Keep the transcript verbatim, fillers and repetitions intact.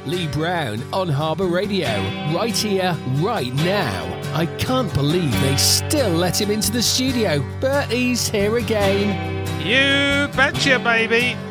Lee Brown on Harbour Radio, right here, right now. I can't believe they still let him into the studio, but he's here again. You betcha, baby.